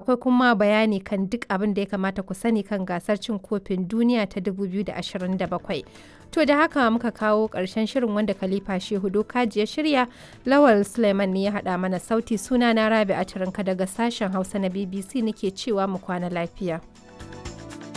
akwai kuma bayani kan duk abin da ya kamata ku sani kan gasar cin kofin duniya ta 2027. To da haka muka kawo ƙarshen shirin wanda Khalifa Shehu Dokaji ya shirya, Lawal Suleiman ne ya haɗa mana sauti, suna na Rabi'a Turinka daga sashen Hausa na BBC nake cewa mu kwana lafiya.